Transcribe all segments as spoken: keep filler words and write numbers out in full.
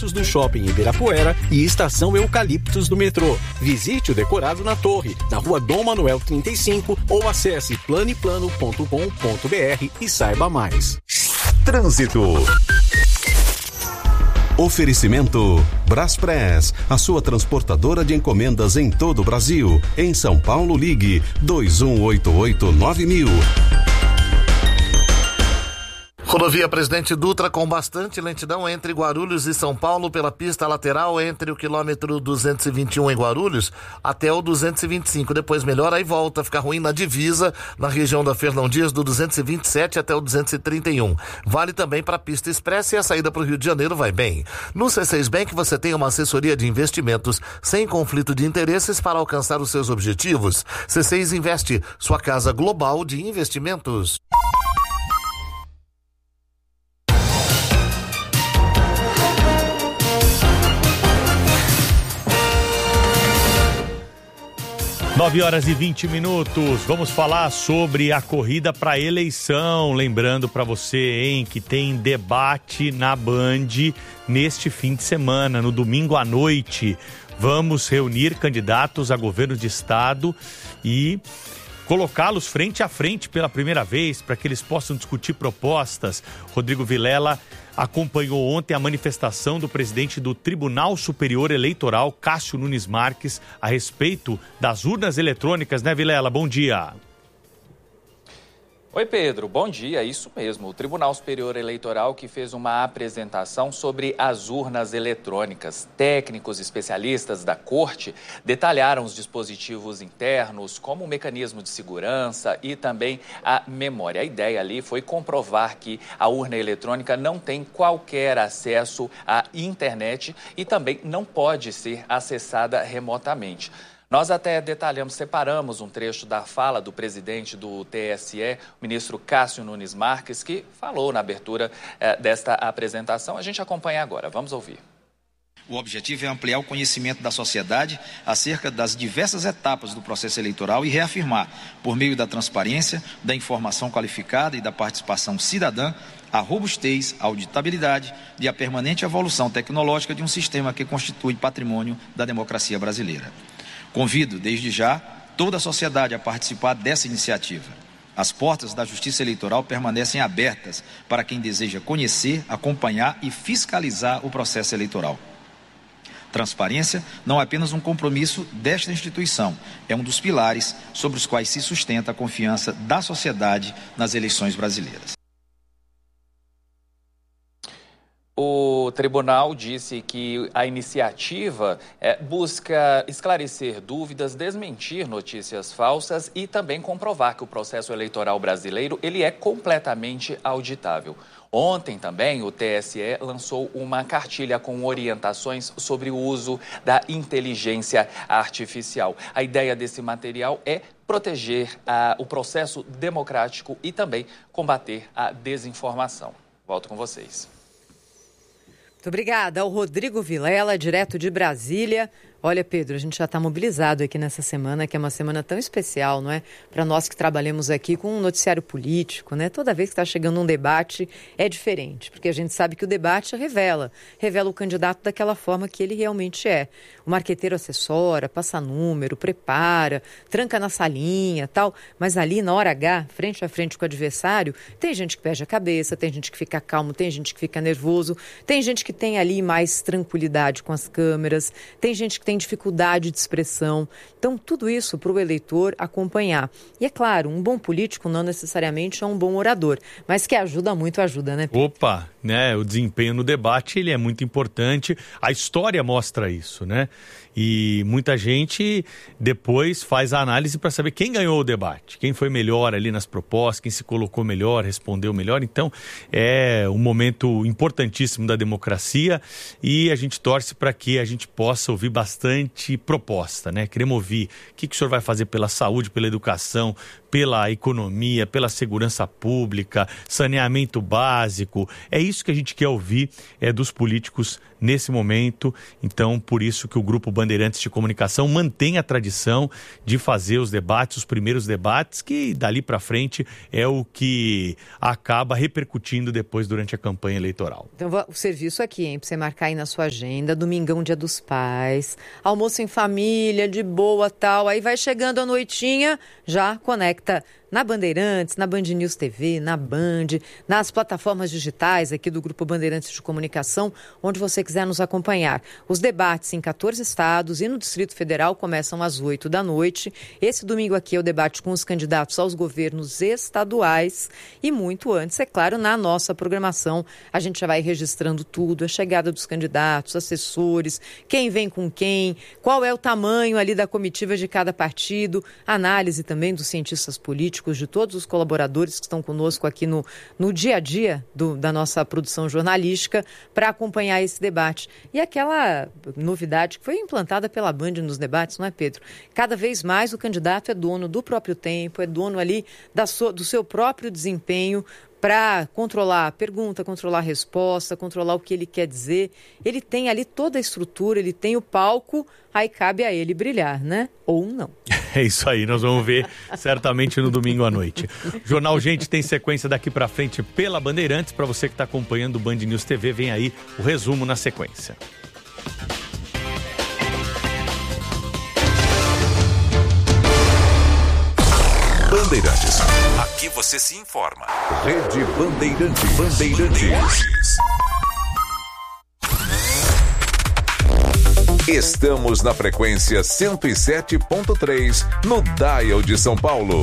Passos do Shopping Ibirapuera e Estação Eucaliptos do metrô. Visite o decorado na Torre, na rua Dom Manuel trinta e cinco ou acesse planeplano ponto com ponto br e saiba mais. Trânsito. Oferecimento Braspress, a sua transportadora de encomendas em todo o Brasil. Em São Paulo, ligue dois um oito oito nove mil. Rodovia Presidente Dutra com bastante lentidão entre Guarulhos e São Paulo pela pista lateral entre o quilômetro duzentos e vinte e um em Guarulhos até o duzentos e vinte e cinco. Depois melhora e volta a ficar ruim na divisa, na região da Fernão Dias, do duzentos e vinte e sete até o duzentos e trinta e um. Vale também para a pista expressa e a saída para o Rio de Janeiro vai bem. No C seis Bank você tem uma assessoria de investimentos sem conflito de interesses para alcançar os seus objetivos. C seis Investe, sua casa global de investimentos. nove horas e vinte minutos, vamos falar sobre a corrida para a eleição. Lembrando para você, hein, que tem debate na Band neste fim de semana, no domingo à noite. Vamos reunir candidatos a governo de estado e colocá-los frente a frente pela primeira vez para que eles possam discutir propostas. Rodrigo Vilela acompanhou ontem a manifestação do presidente do Tribunal Superior Eleitoral, Cássio Nunes Marques, a respeito das urnas eletrônicas, né, Vilela? Bom dia. Oi, Pedro. Bom dia. Isso mesmo. O Tribunal Superior Eleitoral que fez uma apresentação sobre as urnas eletrônicas. Técnicos especialistas da Corte detalharam os dispositivos internos, como o mecanismo de segurança e também a memória. A ideia ali foi comprovar que a urna eletrônica não tem qualquer acesso à internet e também não pode ser acessada remotamente. Nós até detalhamos, separamos um trecho da fala do presidente do T S E, o ministro Cássio Nunes Marques, que falou na abertura eh, desta apresentação. A gente acompanha agora. Vamos ouvir. O objetivo é ampliar o conhecimento da sociedade acerca das diversas etapas do processo eleitoral e reafirmar, por meio da transparência, da informação qualificada e da participação cidadã, a robustez, a auditabilidade e a permanente evolução tecnológica de um sistema que constitui patrimônio da democracia brasileira. Convido, desde já, toda a sociedade a participar dessa iniciativa. As portas da Justiça Eleitoral permanecem abertas para quem deseja conhecer, acompanhar e fiscalizar o processo eleitoral. Transparência não é apenas um compromisso desta instituição, é um dos pilares sobre os quais se sustenta a confiança da sociedade nas eleições brasileiras. O tribunal disse que a iniciativa é, busca esclarecer dúvidas, desmentir notícias falsas e também comprovar que o processo eleitoral brasileiro ele é completamente auditável. Ontem também o T S E lançou uma cartilha com orientações sobre o uso da inteligência artificial. A ideia desse material é proteger a, o processo democrático e também combater a desinformação. Volto com vocês. Muito obrigada ao Rodrigo Vilela, direto de Brasília. Olha, Pedro, a gente já está mobilizado aqui nessa semana, que é uma semana tão especial, não é? Para nós que trabalhamos aqui com um noticiário político, né? Toda vez que está chegando um debate é diferente, porque a gente sabe que o debate revela, revela o candidato daquela forma que ele realmente é. O marqueteiro assessora, passa número, prepara, tranca na salinha, tal, mas ali na hora H, frente a frente com o adversário, tem gente que perde a cabeça, tem gente que fica calmo, tem gente que fica nervoso, tem gente que tem ali mais tranquilidade com as câmeras, tem gente que tem dificuldade de expressão. Então, tudo isso para o eleitor acompanhar. E é claro, um bom político não necessariamente é um bom orador, mas que ajuda muito, ajuda, né, Pedro? Opa, né? O desempenho no debate, ele é muito importante. A história mostra isso, né? E muita gente depois faz a análise para saber quem ganhou o debate, quem foi melhor ali nas propostas, quem se colocou melhor, respondeu melhor. Então, é um momento importantíssimo da democracia e a gente torce para que a gente possa ouvir bastante proposta, né? Queremos ouvir o que, que o senhor vai fazer pela saúde, pela educação, pela economia, pela segurança pública, saneamento básico. É isso que a gente quer ouvir é, dos políticos nesse momento. Então, por isso que o Grupo Bandeirantes de Comunicação mantém a tradição de fazer os debates, os primeiros debates, que dali para frente é o que acaba repercutindo depois durante a campanha eleitoral. Então, o serviço é aqui, hein, pra você marcar aí na sua agenda, domingão, Dia dos Pais, almoço em família, de boa, tal, aí vai chegando a noitinha, já conecta na Bandeirantes, na Band News T V, na Band, nas plataformas digitais aqui do Grupo Bandeirantes de Comunicação, onde você quiser nos acompanhar. Os debates em quatorze estados e no Distrito Federal começam às oito da noite. Esse domingo aqui é o debate com os candidatos aos governos estaduais e muito antes, é claro, na nossa programação, a gente já vai registrando tudo, a chegada dos candidatos, assessores, quem vem com quem, qual é o tamanho ali da comitiva de cada partido, análise também dos cientistas políticos, de todos os colaboradores que estão conosco aqui no, no dia a dia do, da nossa produção jornalística para acompanhar esse debate. E aquela novidade que foi implantada pela Band nos debates, não é, Pedro? Cada vez mais o candidato é dono do próprio tempo, é dono ali da sua, do seu próprio desempenho, para controlar a pergunta, controlar a resposta, controlar o que ele quer dizer. Ele tem ali toda a estrutura, ele tem o palco, aí cabe a ele brilhar, né? Ou não. É isso aí, nós vamos ver certamente no domingo à noite. Jornal Gente tem sequência daqui para frente pela Bandeirantes. Para você que está acompanhando o Band News T V, vem aí o resumo na sequência. Bandeirantes. Aqui você se informa. Rede Bandeirantes. Bandeirantes. Estamos na frequência cento e sete ponto três no Dial de São Paulo.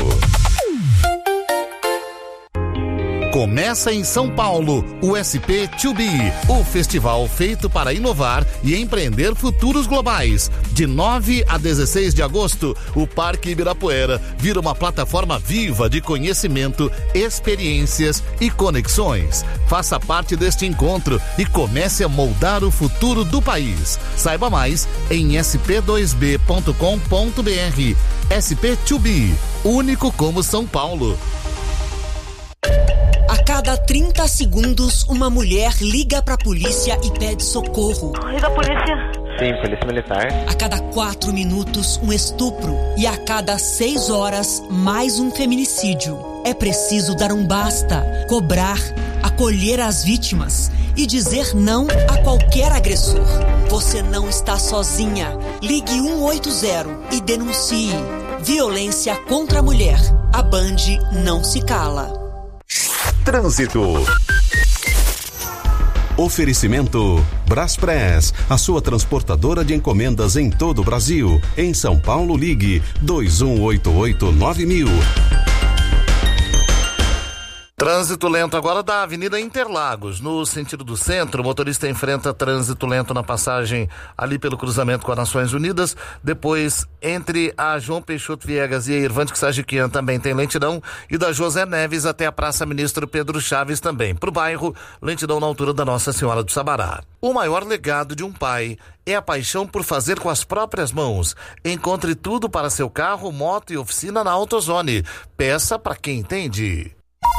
Começa em São Paulo o S P dois B, o festival feito para inovar e empreender futuros globais. De nove a dezesseis de agosto, o Parque Ibirapuera vira uma plataforma viva de conhecimento, experiências e conexões. Faça parte deste encontro e comece a moldar o futuro do país. Saiba mais em s p dois b ponto com ponto b r. S P dois B, único como São Paulo. A cada trinta segundos, uma mulher liga pra polícia e pede socorro. Liga a polícia. Sim, polícia militar. A cada quatro minutos, um estupro. E a cada seis horas, mais um feminicídio. É preciso dar um basta, cobrar, acolher as vítimas e dizer não a qualquer agressor. Você não está sozinha. Ligue um oito zero e denuncie. Violência contra a mulher. A Band não se cala. Trânsito. Oferecimento Braspress, a sua transportadora de encomendas em todo o Brasil. Em São Paulo, ligue dois um oito oito nove mil. Trânsito lento agora da Avenida Interlagos, no sentido do centro. O motorista enfrenta trânsito lento na passagem ali pelo cruzamento com as Nações Unidas. Depois, entre a João Peixoto Viegas e a Irvante Sajiquian também tem lentidão. E da José Neves até a Praça Ministro Pedro Chaves também. Para o bairro, lentidão na altura da Nossa Senhora do Sabará. O maior legado de um pai é a paixão por fazer com as próprias mãos. Encontre tudo para seu carro, moto e oficina na AutoZone. Peça para quem entende.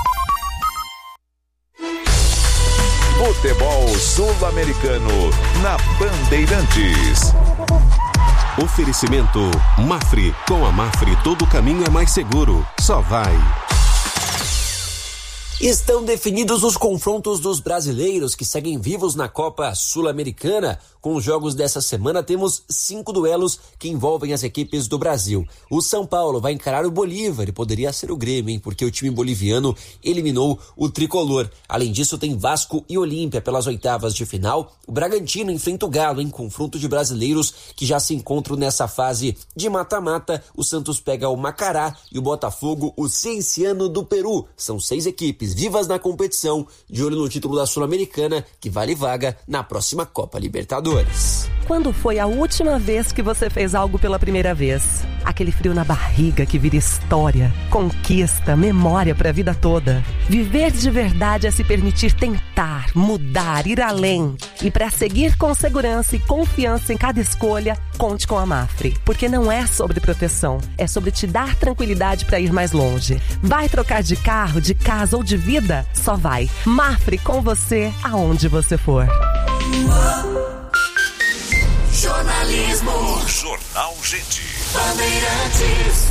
Futebol Sul-Americano na Bandeirantes. Oferecimento Mafre. Com a Mafre todo caminho é mais seguro. Só vai. Estão definidos os confrontos dos brasileiros que seguem vivos na Copa Sul-Americana. Com os jogos dessa semana, temos cinco duelos que envolvem as equipes do Brasil. O São Paulo vai encarar o Bolívar e poderia ser o Grêmio, hein? Porque o time boliviano eliminou o tricolor. Além disso, tem Vasco e Olímpia pelas oitavas de final. O Bragantino enfrenta o Galo em confronto de brasileiros que já se encontram nessa fase de mata-mata. O Santos pega o Macará e o Botafogo o Cienciano do Peru. São seis equipes vivas na competição, de olho no título da Sul-Americana, que vale vaga na próxima Copa Libertadores. Quando foi a última vez que você fez algo pela primeira vez? Aquele frio na barriga que vira história, conquista, memória para a vida toda. Viver de verdade é se permitir tentar, mudar, ir além. E para seguir com segurança e confiança em cada escolha, conte com a Mafre. Porque não é sobre proteção, é sobre te dar tranquilidade para ir mais longe. Vai trocar de carro, de casa ou de vida? Só vai. Mafre com você, aonde você for. Jornalismo. Jornal Gente. Bandeirantes.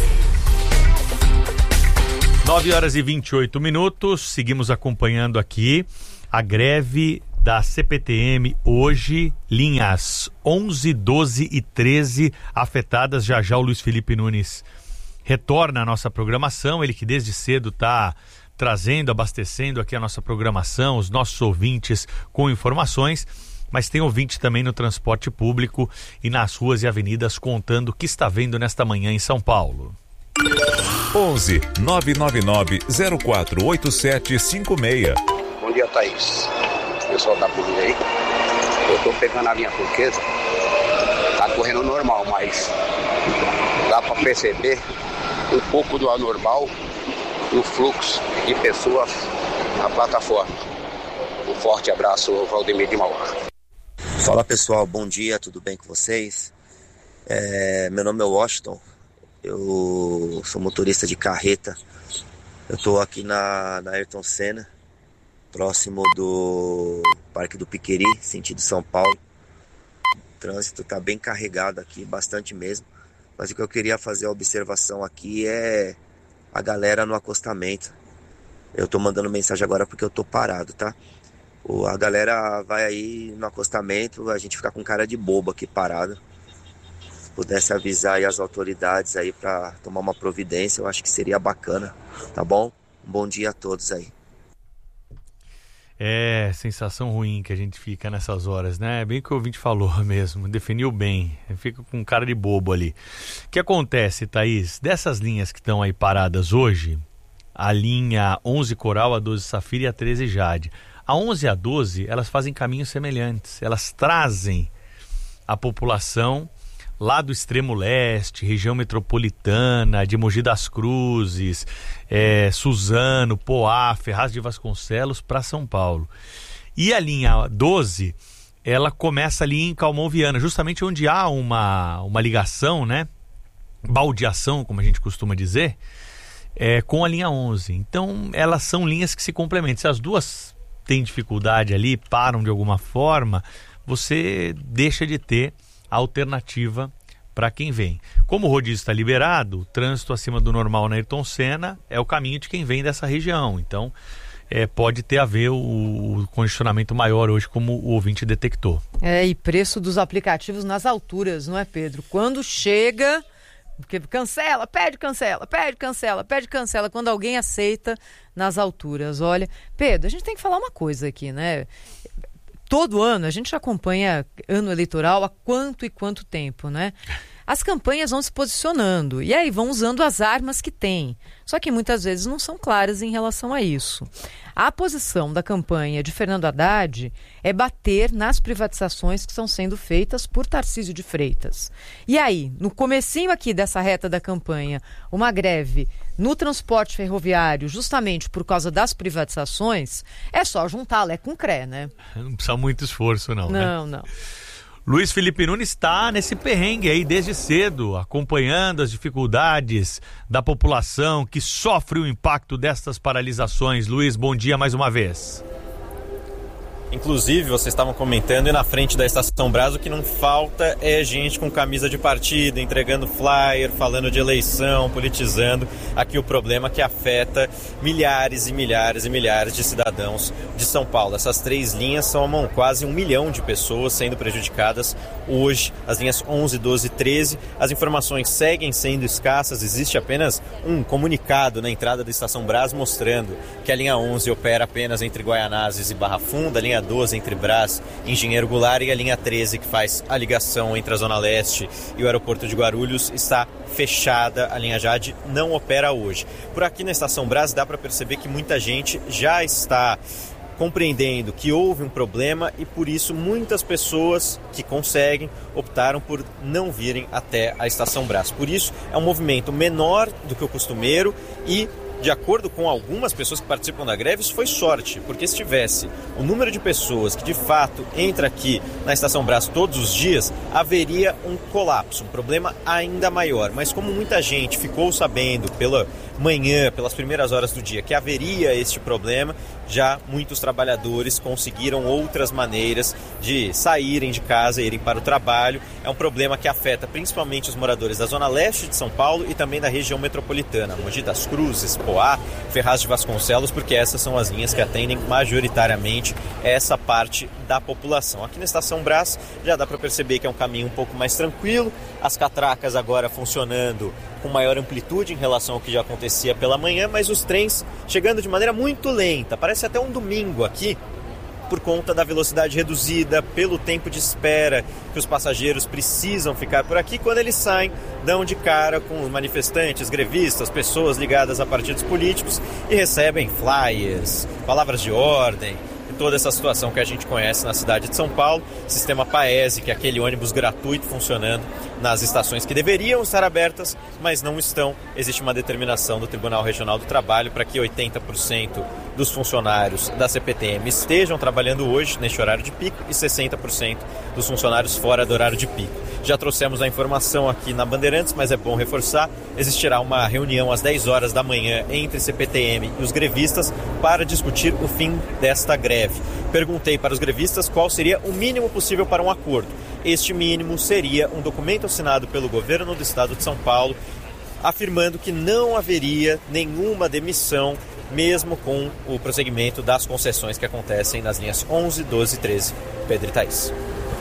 nove horas e vinte e oito minutos. Seguimos acompanhando aqui a greve da C P T M hoje, linhas onze, doze e treze afetadas. Já já o Luiz Felipe Nunes retorna à nossa programação, ele que desde cedo está trazendo, abastecendo aqui a nossa programação, os nossos ouvintes com informações, mas tem ouvinte também no transporte público e nas ruas e avenidas contando o que está vendo nesta manhã em São Paulo. onze, nove nove nove, zero quatro oito sete cinco seis. Bom dia, Thaís. Pessoal da polícia aí. Eu tô pegando a linha turquesa. Tá correndo normal, mas dá pra perceber um pouco do anormal no fluxo de pessoas na plataforma. Um forte abraço, Valdemir de Mauá. Fala pessoal, bom dia, tudo bem com vocês? É, meu nome é Washington, eu sou motorista de carreta. Eu tô aqui na, na Ayrton Senna, próximo do Parque do Piqueri, sentido São Paulo. O trânsito tá bem carregado aqui, bastante mesmo. Mas o que eu queria fazer a observação aqui é a galera no acostamento. Eu tô mandando mensagem agora porque eu tô parado, tá? O, a galera vai aí no acostamento, a gente fica com cara de bobo aqui parado. Se pudesse avisar aí as autoridades aí pra tomar uma providência, eu acho que seria bacana, tá bom? Um bom dia a todos aí. É, sensação ruim que a gente fica nessas horas, né? É bem o que o ouvinte falou mesmo, definiu bem. Fica com cara de bobo ali. O que acontece, Thaís? Dessas linhas que estão aí paradas hoje, a linha onze Coral, a doze Safira e a treze Jade. A onze e a doze, elas fazem caminhos semelhantes. Elas trazem a população lá do extremo leste, região metropolitana, de Mogi das Cruzes, é, Suzano, Poá, Ferraz de Vasconcelos para São Paulo. E a linha doze, ela começa ali em Calmon Viana, justamente onde há uma, uma ligação, né? Baldeação, como a gente costuma dizer, é, com a linha onze. Então, elas são linhas que se complementam. Se as duas têm dificuldade ali, param de alguma forma, você deixa de ter a alternativa para quem vem. Como o rodízio está liberado, o trânsito acima do normal na Ayrton Senna é o caminho de quem vem dessa região. Então, é, pode ter a ver o, o congestionamento maior hoje, como o ouvinte detectou. É, e preço dos aplicativos nas alturas, não é, Pedro? Quando chega, porque cancela, pede, cancela, pede, cancela, pede, cancela, quando alguém aceita nas alturas. Olha, Pedro, a gente tem que falar uma coisa aqui, né? Todo ano, a gente acompanha ano eleitoral há quanto e quanto tempo, né? As campanhas vão se posicionando e aí vão usando as armas que têm. Só que muitas vezes não são claras em relação a isso. A posição da campanha de Fernando Haddad é bater nas privatizações que estão sendo feitas por Tarcísio de Freitas. E aí, no comecinho aqui dessa reta da campanha, uma greve no transporte ferroviário, justamente por causa das privatizações, é só juntar Lé com Cré, né? Não precisa muito esforço não, né? Não, não. Luiz Felipe Nunes está nesse perrengue aí desde cedo, acompanhando as dificuldades da população que sofre o impacto destas paralisações. Luiz, bom dia mais uma vez. Inclusive, vocês estavam comentando, e na frente da Estação Brás o que não falta é gente com camisa de partido, entregando flyer, falando de eleição, politizando. Aqui o problema que afeta milhares e milhares e milhares de cidadãos de São Paulo. Essas três linhas somam quase um milhão de pessoas sendo prejudicadas hoje. As linhas onze, doze e treze, as informações seguem sendo escassas. Existe apenas um comunicado na entrada da Estação Brás mostrando que a linha onze opera apenas entre Guaianazes e Barra Funda, a linha doze entre Brás e Engenheiro Goulart, e a linha treze, que faz a ligação entre a Zona Leste e o aeroporto de Guarulhos, está fechada. A linha Jade não opera hoje. Por aqui na Estação Brás dá para perceber que muita gente já está compreendendo que houve um problema e por isso muitas pessoas que conseguem optaram por não virem até a Estação Brás. Por isso é um movimento menor do que o costumeiro e, de acordo com algumas pessoas que participam da greve, isso foi sorte, porque se tivesse o número de pessoas que de fato entra aqui na Estação Brás todos os dias, haveria um colapso, um problema ainda maior. Mas como muita gente ficou sabendo pela, manhã, pelas primeiras horas do dia, que haveria este problema, já muitos trabalhadores conseguiram outras maneiras de saírem de casa e irem para o trabalho. É um problema que afeta principalmente os moradores da zona leste de São Paulo e também da região metropolitana, Mogi das Cruzes, Poá, Ferraz de Vasconcelos, porque essas são as linhas que atendem majoritariamente essa parte da população. Aqui na Estação Brás já dá para perceber que é um caminho um pouco mais tranquilo, as catracas agora funcionando com maior amplitude em relação ao que já acontecia pela manhã, mas os trens chegando de maneira muito lenta. Parece até um domingo aqui, por conta da velocidade reduzida, pelo tempo de espera que os passageiros precisam ficar por aqui. Quando eles saem, dão de cara com os manifestantes, grevistas, pessoas ligadas a partidos políticos e recebem flyers, palavras de ordem, toda essa situação que a gente conhece na cidade de São Paulo. Sistema Paese, que é aquele ônibus gratuito funcionando nas estações que deveriam estar abertas, mas não estão. Existe uma determinação do Tribunal Regional do Trabalho para que oitenta por cento dos funcionários da C P T M estejam trabalhando hoje, neste horário de pico, e sessenta por cento dos funcionários fora do horário de pico. Já trouxemos a informação aqui na Bandeirantes, mas é bom reforçar, existirá uma reunião às dez horas da manhã entre C P T M e os grevistas para discutir o fim desta greve. Perguntei para os grevistas qual seria o mínimo possível para um acordo. Este mínimo seria um documento assinado pelo governo do estado de São Paulo, afirmando que não haveria nenhuma demissão, mesmo com o prosseguimento das concessões que acontecem nas linhas onze, doze e treze. Pedro e Thaís.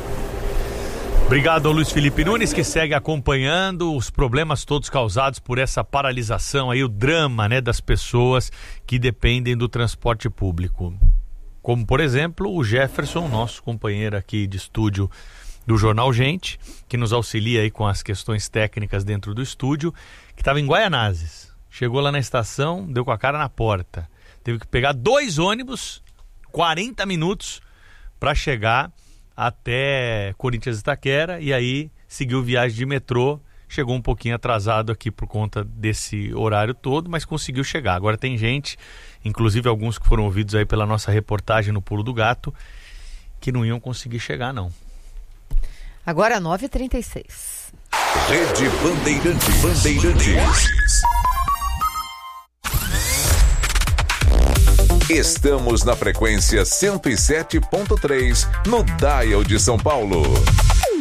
Obrigado ao Luiz Felipe Nunes, que segue acompanhando os problemas todos causados por essa paralisação, aí, o drama, né, das pessoas que dependem do transporte público. Como, por exemplo, o Jefferson, nosso companheiro aqui de estúdio do Jornal Gente, que nos auxilia aí com as questões técnicas dentro do estúdio, que estava em Guaianazes. Chegou lá na estação, deu com a cara na porta. Teve que pegar dois ônibus, quarenta minutos, para chegar até Corinthians Itaquera, e aí seguiu viagem de metrô. Chegou um pouquinho atrasado aqui por conta desse horário todo, mas conseguiu chegar. Agora tem gente, inclusive alguns que foram ouvidos aí pela nossa reportagem no Pulo do Gato, que não iam conseguir chegar, não. Agora nove e trinta e seis. Rede Bandeirantes. Bandeirantes. Estamos na frequência cento e sete ponto três no Dial de São Paulo.